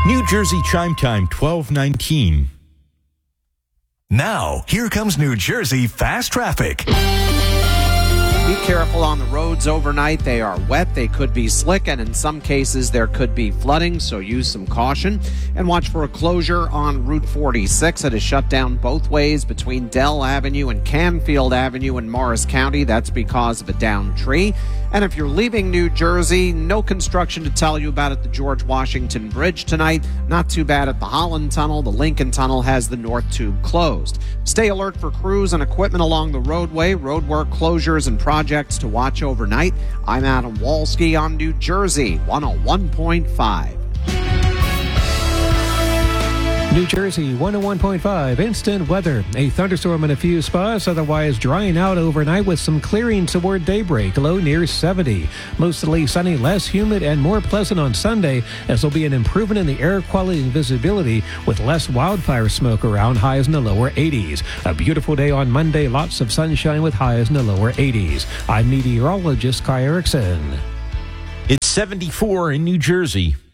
New Jersey Chime Time, 12:19. Now, here comes New Jersey Fast Traffic. Be careful on the roads overnight. They are wet. They could be slick, and in some cases there could be flooding, so use some caution. And watch for a closure on Route 46. It is shut down both ways between Dell Avenue and Canfield Avenue in Morris County. That's because of a downed tree. And if you're leaving New Jersey, no construction to tell you about at the George Washington Bridge tonight. Not too bad at the Holland Tunnel. The Lincoln Tunnel has the North Tube closed. Stay alert for crews and equipment along the roadway. Roadwork closures and projects to watch overnight. I'm Adam Walski on New Jersey 101.5. New Jersey 101.5 instant weather. A thunderstorm in a few spots, otherwise drying out overnight with some clearing toward daybreak, low near 70. Mostly sunny, less humid, and more pleasant on Sunday, as there'll be an improvement in the air quality and visibility with less wildfire smoke around, highs in the lower 80s. A beautiful day on Monday, lots of sunshine with highs in the lower 80s. I'm meteorologist Kai Erickson. It's 74 in New Jersey.